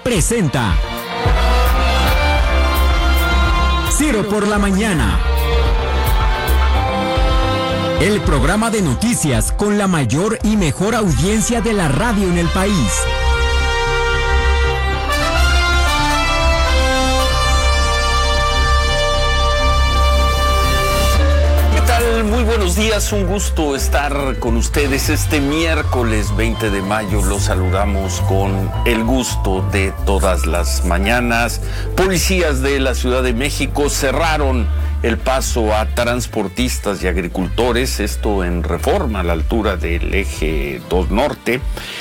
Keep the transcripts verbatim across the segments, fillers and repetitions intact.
presenta Ciro por la Mañana, el programa de noticias con la mayor y mejor audiencia de la radio en el país. Muy buenos días, un gusto estar con ustedes este miércoles veinte de mayo. Los saludamos con el gusto de todas las mañanas. Policías de la Ciudad de México cerraron el paso a transportistas y agricultores, esto en Reforma, a la altura del eje dos Norte.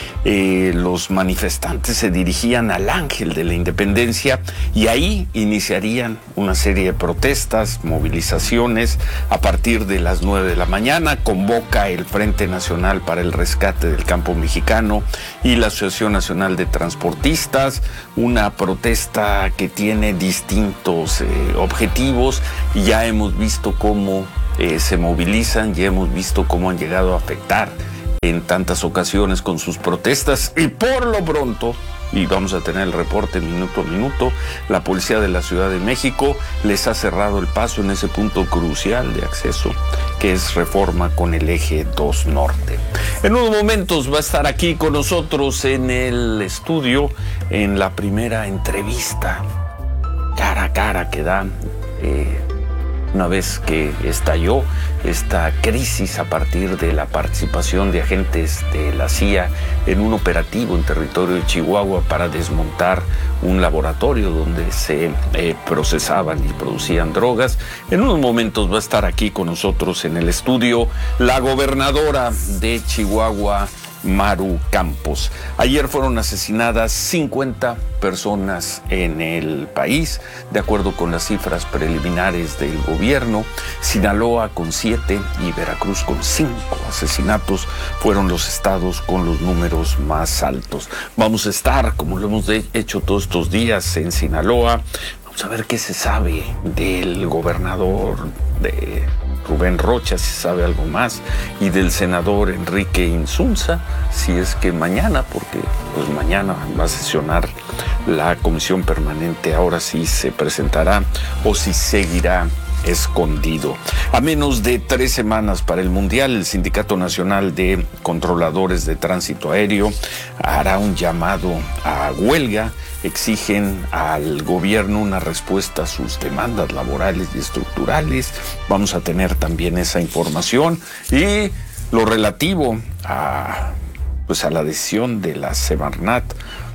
Eh, los manifestantes se dirigían al Ángel de la Independencia y ahí iniciarían una serie de protestas, movilizaciones a partir de las nueve de la mañana. Convoca el Frente Nacional para el Rescate del Campo Mexicano y la Asociación Nacional de Transportistas, una protesta que tiene distintos eh, objetivos, y ya hemos visto cómo eh, se movilizan, ya hemos visto cómo han llegado a afectar en tantas ocasiones con sus protestas, y por lo pronto, y vamos a tener el reporte minuto a minuto, la policía de la Ciudad de México les ha cerrado el paso en ese punto crucial de acceso que es Reforma con el eje dos Norte. En unos momentos va a estar aquí con nosotros en el estudio, en la primera entrevista cara a cara que dan eh, una vez que estalló esta crisis a partir de la participación de agentes de la C I A en un operativo en territorio de Chihuahua para desmontar un laboratorio donde se eh, procesaban y producían drogas. En unos momentos va a estar aquí con nosotros en el estudio la gobernadora de Chihuahua, Maru Campos. Ayer fueron asesinadas cincuenta personas en el país, de acuerdo con las cifras preliminares del gobierno. Sinaloa con siete y Veracruz con cinco asesinatos fueron los estados con los números más altos. Vamos a estar, como lo hemos hecho todos estos días, en Sinaloa. Vamos a ver qué se sabe del gobernador de Rubén Rocha, si sabe algo más, y del senador Enrique Insunza, si es que mañana, porque pues mañana va a sesionar la comisión permanente, ahora sí se presentará o si seguirá escondido. A menos de tres semanas para el Mundial, el Sindicato Nacional de Controladores de Tránsito Aéreo hará un llamado a huelga. Exigen al gobierno una respuesta a sus demandas laborales y estructurales. Vamos a tener también esa información y lo relativo a, pues a la decisión de la Semarnat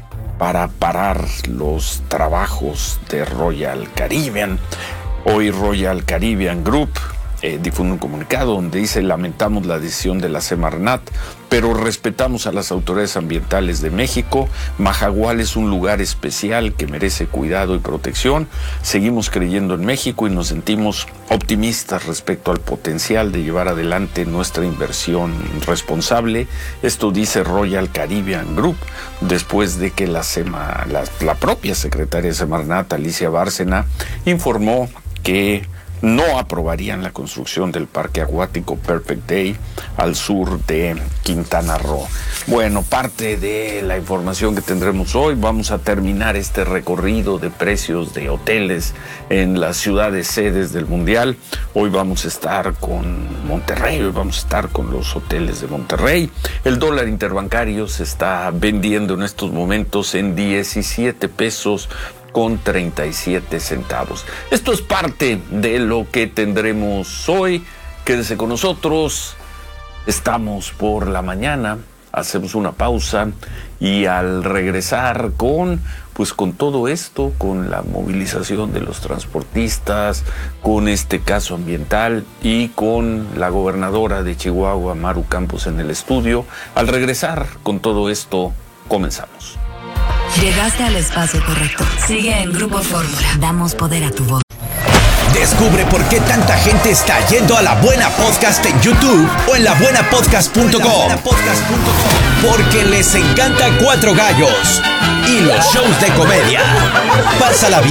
para parar los trabajos de Royal Caribbean. Hoy Royal Caribbean Group eh, difunde un comunicado donde dice: lamentamos la decisión de la Semarnat, pero respetamos a las autoridades ambientales de México. Majagual es un lugar especial que merece cuidado y protección. Seguimos creyendo en México y nos sentimos optimistas respecto al potencial de llevar adelante nuestra inversión responsable. Esto dice Royal Caribbean Group, después de que la, Sema, la, la propia secretaria de Semarnat, Alicia Bárcena, informó que no aprobarían la construcción del parque acuático Perfect Day al sur de Quintana Roo. Bueno, parte de la información que tendremos hoy. Vamos a terminar este recorrido de precios de hoteles en las ciudades sedes del Mundial. Hoy vamos a estar con Monterrey, hoy vamos a estar con los hoteles de Monterrey. El dólar interbancario se está vendiendo en estos momentos en diecisiete pesos con treinta y siete centavos. Esto es parte de lo que tendremos hoy. Quédese con nosotros. Estamos por la mañana, hacemos una pausa y al regresar con, pues con todo esto, con la movilización de los transportistas, con este caso ambiental y con la gobernadora de Chihuahua, Maru Campos, en el estudio. Al regresar con todo esto, comenzamos. Llegaste al espacio correcto. Sigue en Grupo Fórmula. Damos poder a tu voz. Descubre por qué tanta gente está yendo a La Buena Podcast en YouTube o en la buena podcast punto com. Porque les encanta Cuatro Gallos y los shows de comedia. Pásala bien.